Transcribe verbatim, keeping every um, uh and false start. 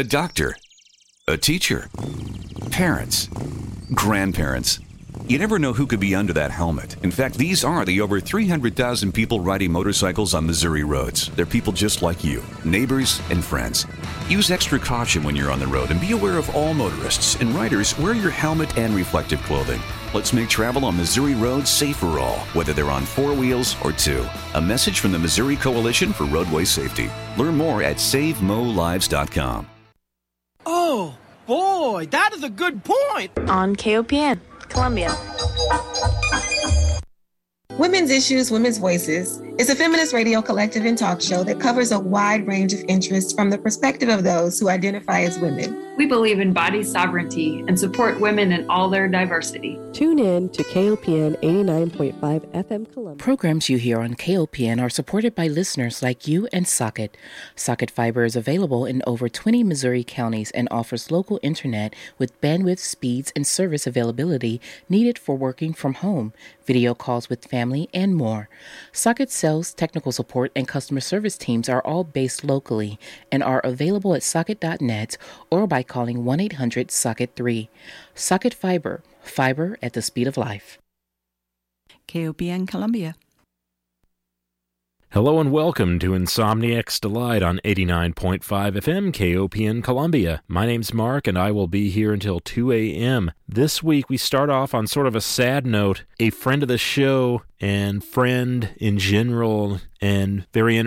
A doctor, a teacher, parents, grandparents. You never know who could be under that helmet. In fact, these are the over three hundred thousand people riding motorcycles on Missouri roads. They're people just like you, neighbors and friends. Use extra caution when you're on the road and be aware of all motorists and riders. Wear your helmet and reflective clothing. Let's make travel on Missouri roads safe for all, whether they're on four wheels or two. A message from the Missouri Coalition for Roadway Safety. Learn more at save mo lives dot com. Oh, boy, that is a good point. On K O P N, Columbia. Women's Issues, Women's Voices is a feminist radio collective and talk show that covers a wide range of interests from the perspective of those who identify as women. We believe in body sovereignty and support women in all their diversity. Tune in to K O P N eighty-nine point five F M Columbia. Programs you hear on K O P N are supported by listeners like you and Socket. Socket Fiber is available in over twenty Missouri counties and offers local internet with bandwidth, speeds, and service availability needed for working from home, video calls with family, and more. Socket sales, technical support, and customer service teams are all based locally and are available at socket dot net or by calling one eight hundred socket three. Socket Fiber, fiber at the speed of life. K O P N Columbia. Hello and welcome to Insomniac's Delight on eighty-nine point five F M K O P N Columbia. My name's Mark and I will be here until two a.m. This week we start off on sort of a sad note. A friend of the show and friend in general and very